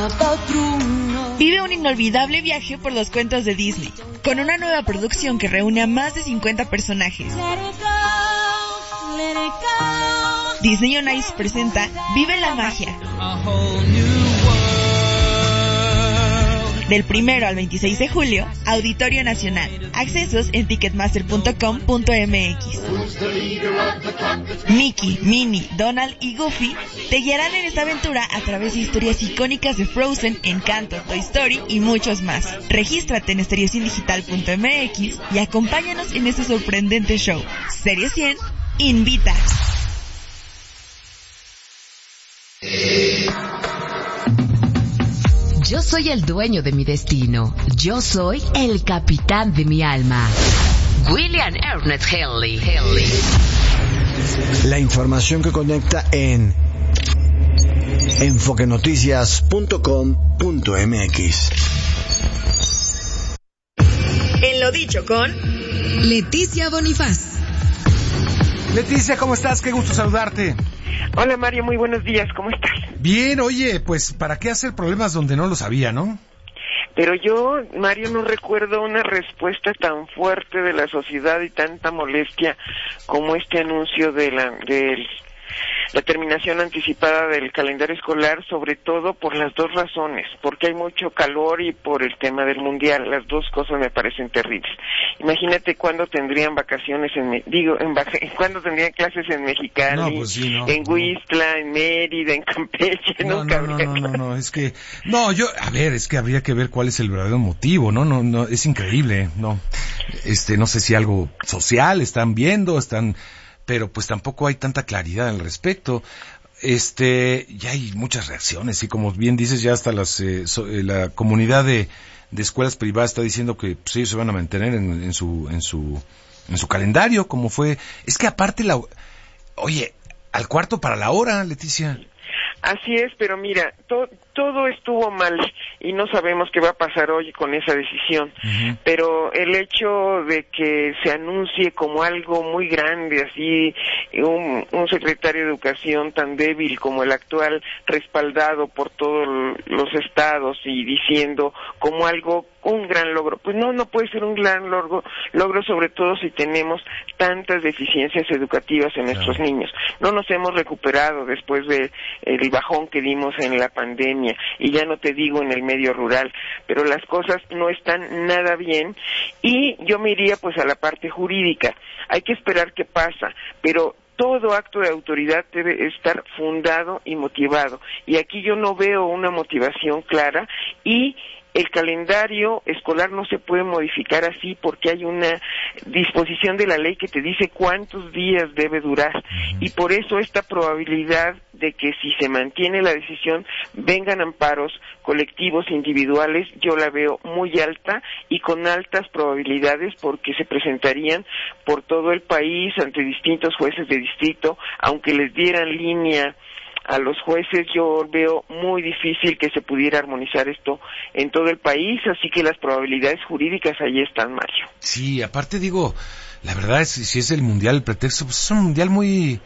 Vive un inolvidable viaje por los cuentos de Disney, con una nueva producción que reúne a más de 50 personajes. Disney on Ice presenta Vive la Magia. Del 1 al 26 de julio, Auditorio Nacional. Accesos en ticketmaster.com.mx. Mickey, Minnie, Donald y Goofy te guiarán en esta aventura a través de historias icónicas de Frozen, Encanto, Toy Story y muchos más. Regístrate en estereosindigital.mx y acompáñanos en este sorprendente show. Serie 100 invita. Yo soy el dueño de mi destino. Yo soy el capitán de mi alma. William Ernest Henley. La información que conecta en enfoquenoticias.com.mx. En lo dicho con Leticia Bonifaz. Leticia, ¿cómo estás? Qué gusto saludarte. Hola Mario, muy buenos días, ¿cómo estás? Bien, oye, pues ¿para qué hacer problemas donde no los había, no? Pero yo, Mario, no recuerdo una respuesta tan fuerte de la sociedad y tanta molestia como este anuncio de la terminación anticipada del calendario escolar, sobre todo por las dos razones, porque hay mucho calor y por el tema del mundial. Las dos cosas me parecen terribles. Imagínate cuándo tendrían vacaciones cuándo tendrían clases en Mexicali, en Huixtla, en Mérida, en Campeche. Es que habría que ver cuál es el verdadero motivo, no, es increíble, no sé si algo social pero pues tampoco hay tanta claridad al respecto. Ya hay muchas reacciones y como bien dices, ya hasta la comunidad de escuelas privadas está diciendo que pues, ellos se van a mantener en su calendario, como fue. Es que aparte al cuarto para la hora, Leticia. Así es, pero mira, todo estuvo mal y no sabemos qué va a pasar hoy con esa decisión. Uh-huh. Pero el hecho de que se anuncie como algo muy grande, así, un secretario de Educación tan débil como el actual, respaldado por todos los estados y diciendo como algo, un gran logro, pues no puede ser un gran logro, sobre todo si tenemos tantas deficiencias educativas en nuestros niños. No nos hemos recuperado después de el bajón que dimos en la pandemia, y ya no te digo en el medio rural, pero las cosas no están nada bien, y yo me iría pues a la parte jurídica. Hay que esperar qué pasa, pero todo acto de autoridad debe estar fundado y motivado, y aquí yo no veo una motivación clara, y el calendario escolar no se puede modificar así porque hay una disposición de la ley que te dice cuántos días debe durar, y por eso esta probabilidad de que si se mantiene la decisión vengan amparos colectivos individuales, yo la veo muy alta y con altas probabilidades porque se presentarían por todo el país ante distintos jueces de distrito, aunque les dieran línea a los jueces. Yo veo muy difícil que se pudiera armonizar esto en todo el país, así que las probabilidades jurídicas ahí están, Mario. Sí, aparte digo, la verdad es si es el mundial, el pretexto, pues es un mundial muy